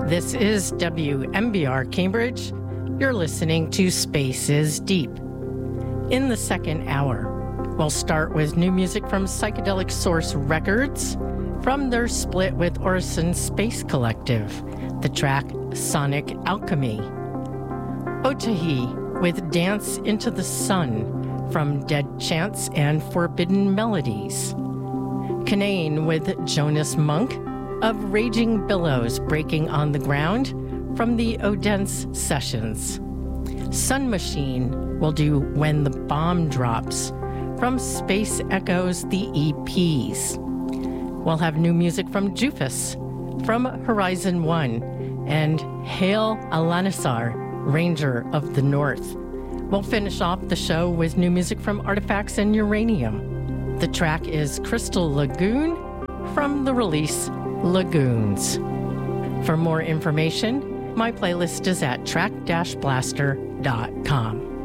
This is WMBR Cambridge. You're listening to Space is Deep. In the second hour, we'll start with new music from Psychedelic Source Records from their split with Orison Space Collective, the track Sonic Alchemy. Otahi with Dance into the Sun from Dead Chants and Forbidden Melodies. Kanane with Jonas Monk of Raging Billows Breaking on the Ground from the Odense Sessions. Sun Machine will do When the Bomb Drops from Space Echoes the EPs. We'll have new music from Jufus from Horizon 1 and Hail Alanisar, Ranger of the North. We'll finish off the show with new music from Artifacts and Uranium. The track is Crystal Lagoon from the release Lagoons. For more information, my playlist is at track-blaster.com.